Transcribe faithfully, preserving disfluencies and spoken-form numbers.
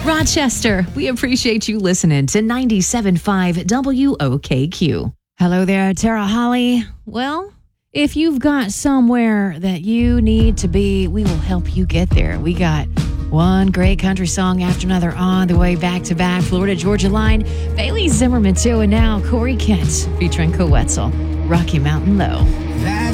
Rochester, we appreciate you listening to ninety-seven point five W O K Q. Hello there, Tara Holly. Well, if you've got somewhere that you need to be, we will help you get there. We got one great country song after another on the way back to back. Florida Georgia Line, Bailey Zimmerman too, and now Corey Kent featuring Coetzel, Rocky Mountain Low. That's